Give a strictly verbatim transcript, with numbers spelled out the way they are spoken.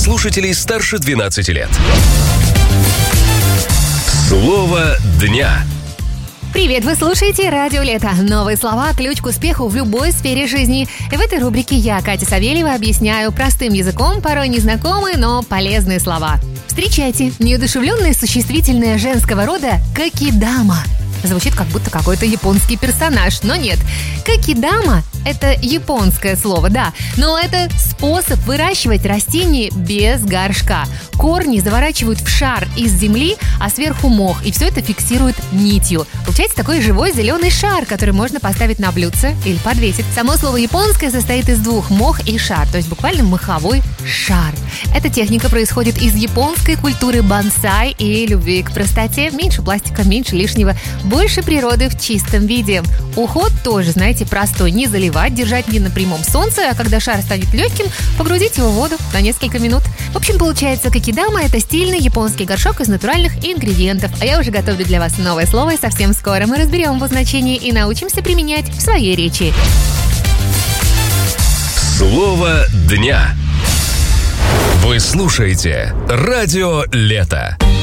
слушателей старше двенадцати лет. Слово дня. Привет, вы слушаете «Радио Лето». Новые слова – ключ к успеху в любой сфере жизни. И в этой рубрике я, Катя Савельева, объясняю простым языком порой незнакомые, но полезные слова. Встречайте, неодушевленное существительное женского рода «какидама». Звучит как будто какой-то японский персонаж, но нет. Какидама – это японское слово, да, но это способ выращивать растения без горшка. Корни заворачивают в шар из земли, а сверху мох, и все это фиксирует нитью. Получается такой живой зеленый шар, который можно поставить на блюдце или подвесить. Само слово японское состоит из двух – мох и шар, то есть буквально моховой шар. Эта техника происходит из японской культуры бонсай и любви к простоте. Меньше пластика, меньше лишнего, больше природы в чистом виде. Уход тоже, знаете, простой. Не заливать, держать не на прямом солнце, а когда шар станет легким, погрузить его в воду на несколько минут. В общем, получается, какидама – это стильный японский горшок из натуральных ингредиентов. А я уже готовлю для вас новое слово, и совсем скоро мы разберем его значение и научимся применять в своей речи. Слово дня. Вы слушаете «Радио Лето».